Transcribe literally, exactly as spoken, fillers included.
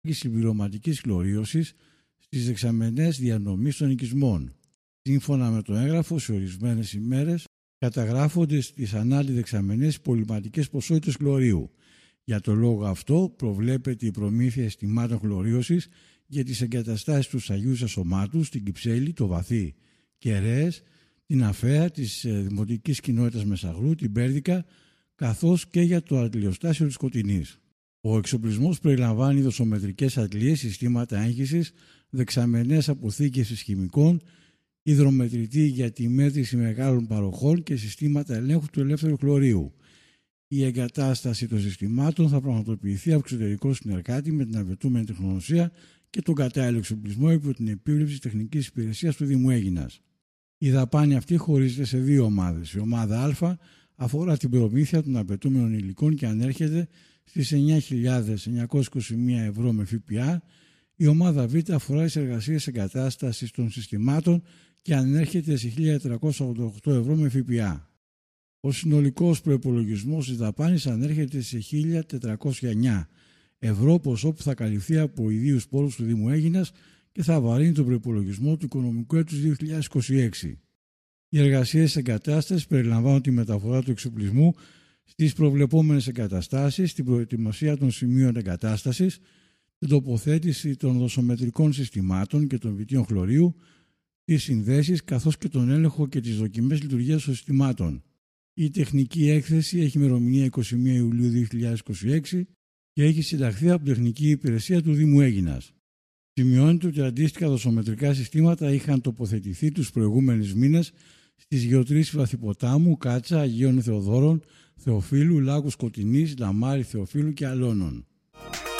συμπληρωματικής χλωρίωσης στις δεξαμενές διανομής των οικισμών. Σύμφωνα με το έγγραφο, σε ορισμένες ημέρες καταγράφονται στις ανάλυ δεξαμενές πολυματικές ποσότητες χλωρίου. Για το λόγο αυτό προβλέπεται η προμήθεια αισθημάτων χλωρίωσης για τις εγκαταστάσεις του Αγίου Σωμάτου, στην Κυψέλη, το Βαθύ, Κεραίες, την Αφαία της Δημοτικής Κοινότητας Μεσαγρού, την Πέρδικα, καθώς και για το αντλιοστάσιο της Σκοτεινής. Ο εξοπλισμός περιλαμβάνει δοσομετρικές αντλίες, συστήματα έγχυσης, δεξαμενές αποθήκευσης χημικών, υδρομετρητή για τη μέτρηση μεγάλων παροχών και συστήματα ελέγχου του ελεύθερου χλωρίου. Η εγκατάσταση των συστημάτων θα πραγματοποιηθεί από εξωτερικό συνεργάτη με την απαιτούμενη τεχνογνωσία και τον κατάλληλο εξοπλισμό υπό την επίβλεψη τεχνικής υπηρεσίας του Δήμου Αίγινας. Η δαπάνη αυτή χωρίζεται σε δύο ομάδες. Η ομάδα Α αφορά την προμήθεια των απαιτούμενων υλικών και ανέρχεται στις εννιά χιλιάδες εννιακόσια είκοσι μία ευρώ με ΦΠΑ. Η ομάδα Β αφορά τις εργασίες εγκατάστασης των συστημάτων και ανέρχεται σε χίλια τετρακόσια ογδόντα οκτώ ευρώ με ΦΠΑ. Ο συνολικός προϋπολογισμός της δαπάνης ανέρχεται σε χίλια τετρακόσια εννιά ευρώ, ποσό που θα καλυφθεί από ιδίους πόρους του Δήμου Αίγινας και θα βαρύνει τον προϋπολογισμό του οικονομικού έτους δύο χιλιάδες είκοσι έξι. Οι εργασίες εγκατάστασης περιλαμβάνουν τη μεταφορά του εξοπλισμού στις προβλεπόμενες εγκαταστάσεις, την προετοιμασία των σημείων εγκατάστασης, την τοποθέτηση των δοσομετρικών συστημάτων και των βιτίων χλωρίου, τις συνδέσεις καθώς και τον έλεγχο και τις δοκιμές λειτουργίας των συστημάτων. Η τεχνική έκθεση έχει ημερομηνία εικοστή πρώτη Ιουλίου δύο χιλιάδες είκοσι έξι και έχει συνταχθεί από την Τεχνική Υπηρεσία του Δήμου Αίγινας. Σημειώνεται ότι αντίστοιχα δοσομετρικά συστήματα είχαν τοποθετηθεί τους προηγούμενους μήνες στις γεωτρήσεις Βαθυποτάμου, Κάτσα, Αγίων Θεοδόρων, Θεοφύλου, Λάγου Σκοτεινής, Λαμάρι Θεοφύλου και Αλώνων.